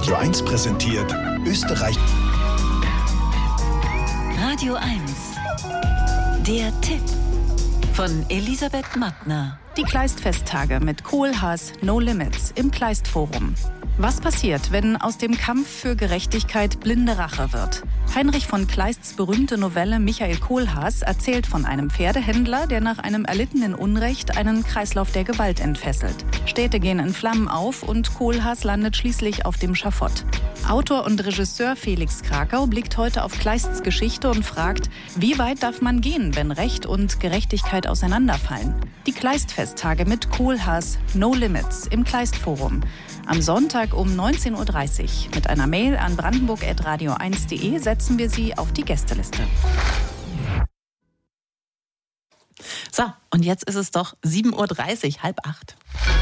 Radio 1 präsentiert Österreich. Radio 1, der Tipp von Elisabeth Mattner. Die Kleist-Festtage mit Kohlhaas No Limits im Kleist-Forum. Was passiert, wenn aus dem Kampf für Gerechtigkeit blinde Rache wird? Heinrich von Kleists berühmte Novelle Michael Kohlhaas erzählt von einem Pferdehändler, der nach einem erlittenen Unrecht einen Kreislauf der Gewalt entfesselt. Städte gehen in Flammen auf und Kohlhaas landet schließlich auf dem Schafott. Autor und Regisseur Felix Krakau blickt heute auf Kleists Geschichte und fragt, wie weit darf man gehen, wenn Recht und Gerechtigkeit auseinanderfallen? Die Kleist-Festtage mit Kohlhaas No Limits im Kleist-Forum. Am Sonntag um 19.30 Uhr. Mit einer Mail an brandenburg@radio1.de setzen wir Sie auf die Gästeliste. So, und jetzt ist es doch 7.30 Uhr, 7:30.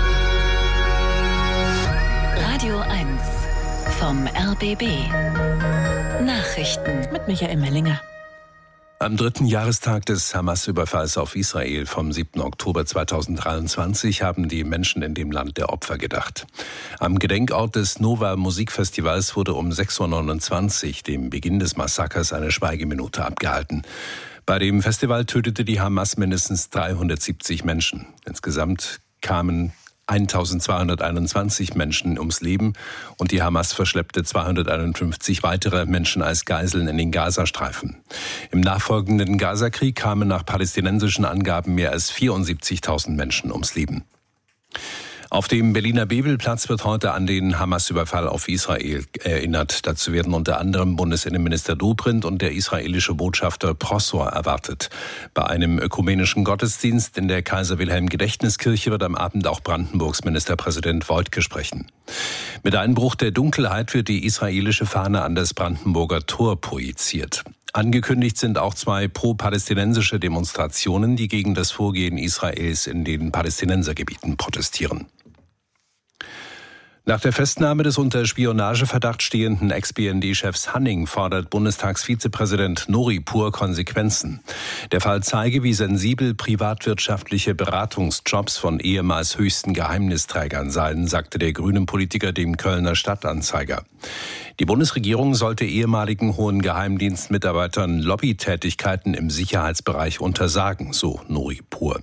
Radio 1 vom RBB. Nachrichten Mit Michael Mellinger. Am 3. Jahrestag des Hamas-Überfalls auf Israel vom 7. Oktober 2023 haben die Menschen in dem Land der Opfer gedacht. Am Gedenkort des Nova Musikfestivals wurde um 6.29 Uhr, dem Beginn des Massakers, eine Schweigeminute abgehalten. Bei dem Festival tötete die Hamas mindestens 370 Menschen. Insgesamt kamen 1221 Menschen ums Leben und die Hamas verschleppte 251 weitere Menschen als Geiseln in den Gazastreifen. Im nachfolgenden Gazakrieg kamen nach palästinensischen Angaben mehr als 74.000 Menschen ums Leben. Auf dem Berliner Bebelplatz wird heute an den Hamas-Überfall auf Israel erinnert. Dazu werden unter anderem Bundesinnenminister Dobrindt und der israelische Botschafter Prosor erwartet. Bei einem ökumenischen Gottesdienst in der Kaiser-Wilhelm-Gedächtniskirche wird am Abend auch Brandenburgs Ministerpräsident Woidke sprechen. Mit Einbruch der Dunkelheit wird die israelische Fahne an das Brandenburger Tor projiziert. Angekündigt sind auch 2 pro-palästinensische Demonstrationen, die gegen das Vorgehen Israels in den Palästinensergebieten protestieren. Nach der Festnahme des unter Spionageverdacht stehenden Ex-BND-Chefs Hanning fordert Bundestagsvizepräsident Nuripur Konsequenzen. Der Fall zeige, wie sensibel privatwirtschaftliche Beratungsjobs von ehemals höchsten Geheimnisträgern seien, sagte der grünen Politiker dem Kölner Stadtanzeiger. Die Bundesregierung sollte ehemaligen hohen Geheimdienstmitarbeitern Lobbytätigkeiten im Sicherheitsbereich untersagen, so Nuripur.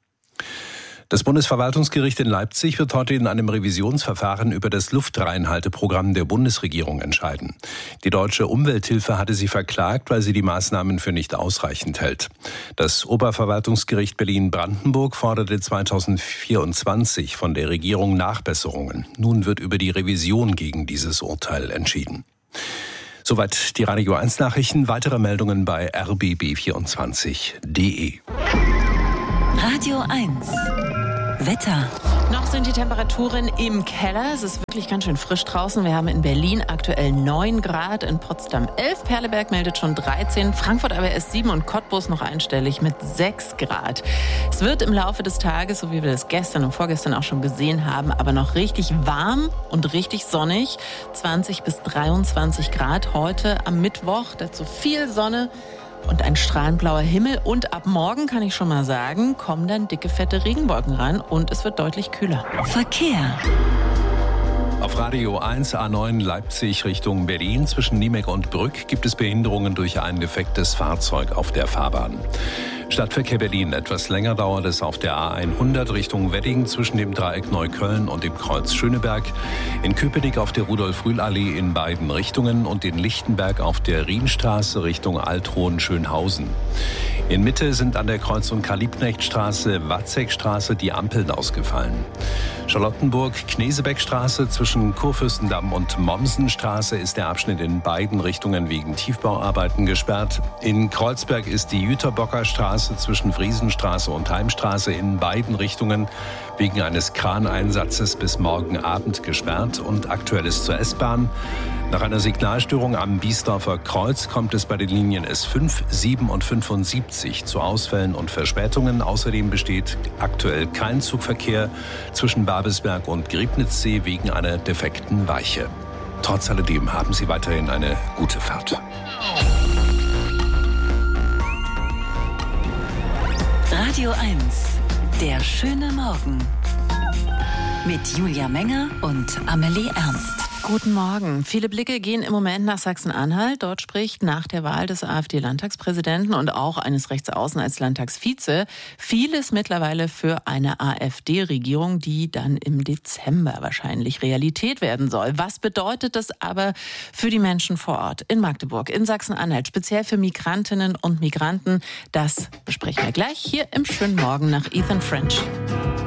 Das Bundesverwaltungsgericht in Leipzig wird heute in einem Revisionsverfahren über das Luftreinhalteprogramm der Bundesregierung entscheiden. Die Deutsche Umwelthilfe hatte sie verklagt, weil sie die Maßnahmen für nicht ausreichend hält. Das Oberverwaltungsgericht Berlin-Brandenburg forderte 2024 von der Regierung Nachbesserungen. Nun wird über die Revision gegen dieses Urteil entschieden. Soweit die Radio 1 Nachrichten. Weitere Meldungen bei rbb24.de. Radio 1 Wetter. Noch sind die Temperaturen im Keller. Es ist wirklich ganz schön frisch draußen. Wir haben in Berlin aktuell 9 Grad, in Potsdam 11, Perleberg meldet schon 13, Frankfurt aber erst 7 und Cottbus noch einstellig mit 6 Grad. Es wird im Laufe des Tages, so wie wir das gestern und vorgestern auch schon gesehen haben, aber noch richtig warm und richtig sonnig. 20 bis 23 Grad heute am Mittwoch. Dazu viel Sonne und ein strahlend blauer Himmel. Und ab morgen, kann ich schon mal sagen, kommen dann dicke, fette Regenwolken ran und es wird deutlich kühler. Verkehr. Auf Radio 1 A9 Leipzig Richtung Berlin zwischen Niemek und Brück gibt es Behinderungen durch ein defektes Fahrzeug auf der Fahrbahn. Stadtverkehr Berlin. Etwas länger dauert es auf der A100 Richtung Wedding zwischen dem Dreieck Neukölln und dem Kreuz Schöneberg. In Köpenick auf der Rudolf-Rühl-Allee in beiden Richtungen und in Lichtenberg auf der Rienstraße Richtung Althohen-Schönhausen. In Mitte sind an der Kreuzung Karl-Liebknecht-Straße, Watzekstraße die Ampeln ausgefallen. Charlottenburg-Knesebeckstraße zwischen Kurfürstendamm und Mommsenstraße ist der Abschnitt in beiden Richtungen wegen Tiefbauarbeiten gesperrt. In Kreuzberg ist die Jüterbocker Straße zwischen Friesenstraße und Heimstraße in beiden Richtungen wegen eines Kraneinsatzes bis morgen Abend gesperrt. Und aktuell ist zur S-Bahn. Nach einer Signalstörung am Biesdorfer Kreuz kommt es bei den Linien S5, 7 und 75 zu Ausfällen und Verspätungen. Außerdem besteht aktuell kein Zugverkehr zwischen Babelsberg und Griebnitzsee wegen einer defekten Weiche. Trotz alledem haben Sie weiterhin eine gute Fahrt. Radio 1, der schöne Morgen. Mit Julia Menger und Amelie Ernst. Guten Morgen. Viele Blicke gehen im Moment nach Sachsen-Anhalt. Dort spricht nach der Wahl des AfD-Landtagspräsidenten und auch eines Rechtsaußen als Landtagsvize vieles mittlerweile für eine AfD-Regierung, die dann im Dezember wahrscheinlich Realität werden soll. Was bedeutet das aber für die Menschen vor Ort in Magdeburg, in Sachsen-Anhalt, speziell für Migrantinnen und Migranten? Das besprechen wir gleich hier im Schönen Morgen nach Ethan French.